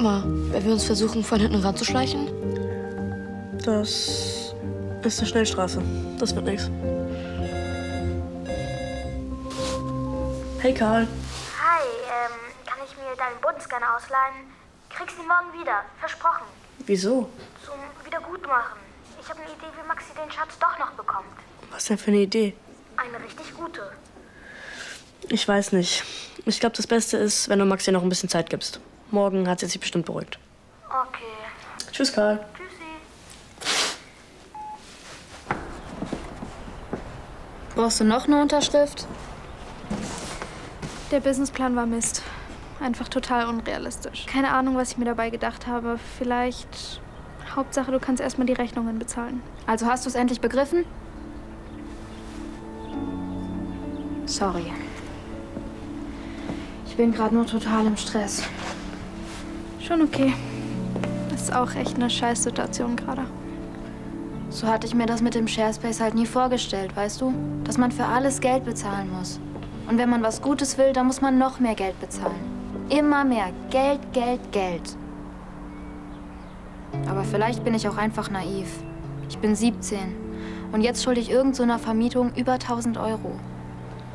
Guck mal, wenn wir uns versuchen, von hinten ranzuschleichen. Das ist eine Schnellstraße. Das wird nichts. Hey, Karl. Hi, kann ich mir deinen Bodenscanner ausleihen? Kriegst ihn morgen wieder, versprochen. Wieso? Zum Wiedergutmachen. Ich habe eine Idee, wie Maxi den Schatz doch noch bekommt. Was denn für eine Idee? Eine richtig gute. Ich weiß nicht. Ich glaube, das Beste ist, wenn du Maxi noch ein bisschen Zeit gibst. Morgen hat sie sich bestimmt beruhigt. Okay. Tschüss, Karl. Tschüssi. Brauchst du noch eine Unterschrift? Der Businessplan war Mist. Einfach total unrealistisch. Keine Ahnung, was ich mir dabei gedacht habe. Vielleicht... Hauptsache, du kannst erstmal die Rechnungen bezahlen. Also hast du es endlich begriffen? Sorry. Ich bin gerade nur total im Stress. Schon okay. Das ist auch echt eine Scheißsituation gerade. So hatte ich mir das mit dem Sharespace halt nie vorgestellt, weißt du? Dass man für alles Geld bezahlen muss. Und wenn man was Gutes will, dann muss man noch mehr Geld bezahlen. Immer mehr. Geld, Geld, Geld. Aber vielleicht bin ich auch einfach naiv. Ich bin 17. Und jetzt schulde ich irgend so einer Vermietung über 1000 Euro.